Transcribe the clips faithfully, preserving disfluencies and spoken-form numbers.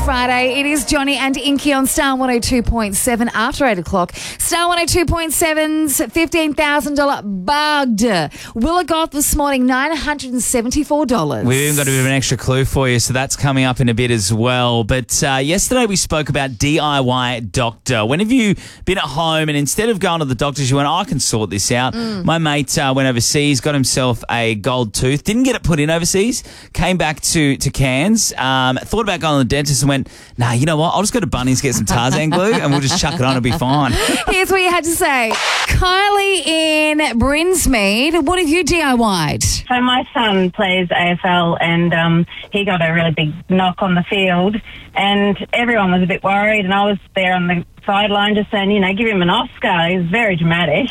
Friday. It is Johnny and Inky on Star one oh two point seven after eight o'clock. Star one oh two point seven's fifteen thousand dollars bugged. Willa Goth this morning, nine hundred seventy-four dollars. We've even got a bit of an extra clue for you, so that's coming up in a bit as well. But uh, yesterday we spoke about D I Y doctor. When have you been at home and instead of going to the doctors, you went, oh, I can sort this out. Mm. My mate uh, went overseas, got himself a gold tooth, didn't get it put in overseas, came back to, to Cairns, um, thought about going to the dentist and went, nah, you know what, I'll just go to Bunnings, get some Tarzan glue and we'll just chuck it on, it'll be fine. Here's what you had to say. Kylie in Brinsmead, what have you D I Y'd? So my son plays A F L and um, he got a really big knock on the field and everyone was a bit worried and I was there on the sideline just saying, you know, give him an Oscar. He was very dramatic.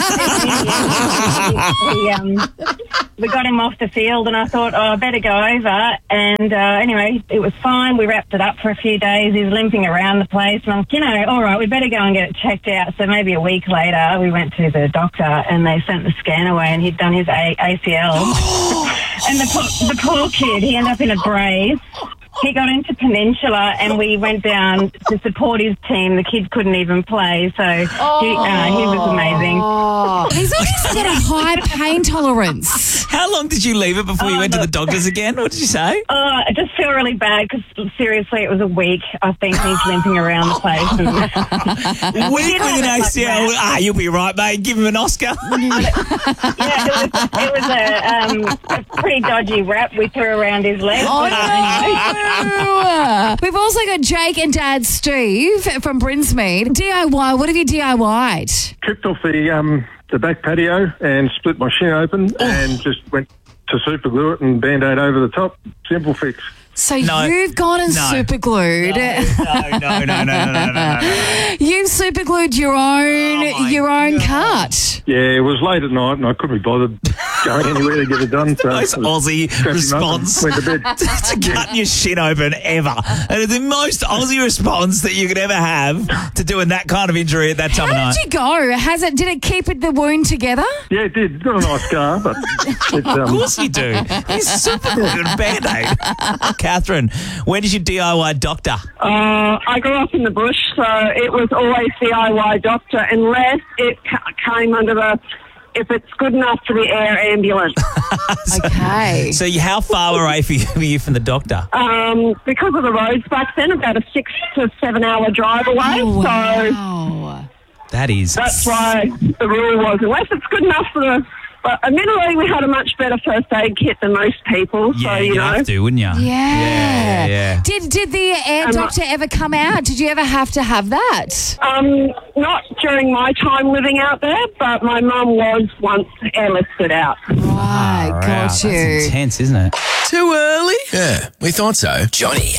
we, um, we got him off the field and I thought, oh, I better go over. And uh, anyway, it was fine. We wrapped it up for a few days. He was limping around the place. And I'm, you know, all right, we better go and get it checked out. So maybe a week later, we went to the doctor and they sent the scan away and he'd done his a- ACL. And the, po- the poor kid, he ended up in a brace. He got into Peninsula and we went down to support his team. The kid couldn't even play, so oh. he, uh, he was amazing. Oh. He's obviously got a high pain tolerance. How long did you leave it before you oh, went to the doctors again? What did you say? Uh, I just feel really bad because, seriously, it was a week. I think he's limping around the place. And week with an A C L? Ah, you'll be right, mate. Give him an Oscar. yeah, it was, it was a, um, a pretty dodgy wrap we threw around his leg. Oh, no. We've also got Jake and Dad Steve from Brinsmead. D I Y, what have you D I Y'd? Tripped off the um, the back patio and split my shin open oh. and just went to super glue it and Band-Aid over the top. Simple fix. So no. you've gone and no. super glued. No, no, no, no, no, no, no, no, no. You've super glued your own oh your own God. cut. Yeah, it was late at night and I couldn't be bothered going anywhere to get it done. It's the most Aussie response went to bed. to cut your shit open ever. And it's the most Aussie response that you could ever have to doing that kind of injury at that time How of night. did you go? Has it? Did it keep it, the wound together? Yeah, it did. It's got a nice scar, but it's, um, of course you do. You're super good at Band-Aid. Catherine, when did you D I Y doctor? Uh, I grew up in the bush, so it was always D I Y doctor, unless it ca- came under the, if it's good enough for the air ambulance. so, okay. So how far away were you, were you from the doctor? Um, because of the roads back then, about a six to seven hour drive away. Oh, So wow. that is. That's why the rule was, unless it's good enough for the... But admittedly, we had a much better first aid kit than most people. Yeah, so, you you'd know. have to, wouldn't you? Yeah. Yeah, yeah. Did did the air Um, doctor ever come out? Did you ever have to have that? Um, not during my time living out there, but my mum was once airlifted out. Right, Far got out. you. That's intense, isn't it? Too early? Yeah, we thought so. Johnny